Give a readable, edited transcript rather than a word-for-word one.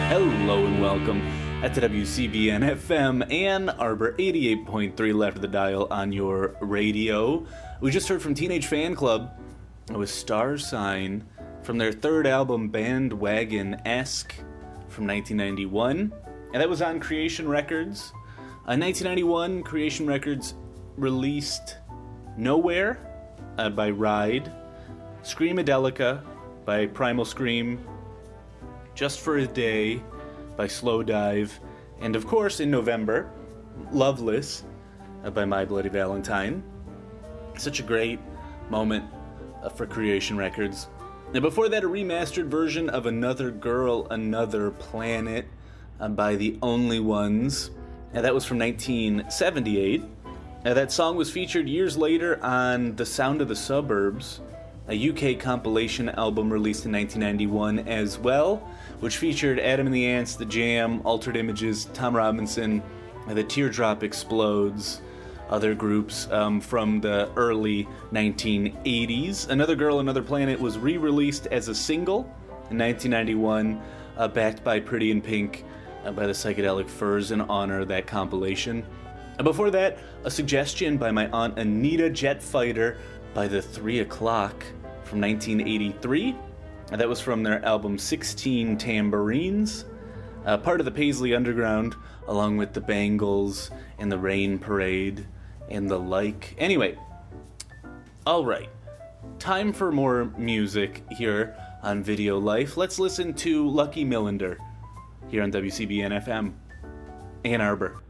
Hello and welcome at the WCBN FM Ann Arbor 88.3 left of the dial on your radio. We just heard from Teenage Fanclub with Star Sign from their third album Bandwagon-esque from 1991, and that was on Creation Records. In 1991, Creation Records released Nowhere by Ride, Screamadelica by Primal Scream, Just for a Day by Slow Dive, and of course in November, Loveless by My Bloody Valentine. Such a great moment for Creation Records. And before that, a remastered version of Another Girl, Another Planet by The Only Ones. And that was from 1978. That song was featured years later on The Sound of the Suburbs, a UK compilation album released in 1991 as well, which featured Adam and the Ants, The Jam, Altered Images, Tom Robinson, The Teardrop Explodes, other groups from the early 1980s. Another Girl, Another Planet was re-released as a single in 1991, backed by Pretty in Pink by the Psychedelic Furs in honor of that compilation. And before that, a suggestion by my Aunt Anita, Jet Fighter by the 3 O'Clock from 1983. And that was from their album 16 Tambourines, part of the Paisley Underground, along with the Bangles and the Rain Parade and the like. Anyway, alright, time for more music here on Video Life. Let's listen to Lucky Millinder here on WCBN FM, Ann Arbor.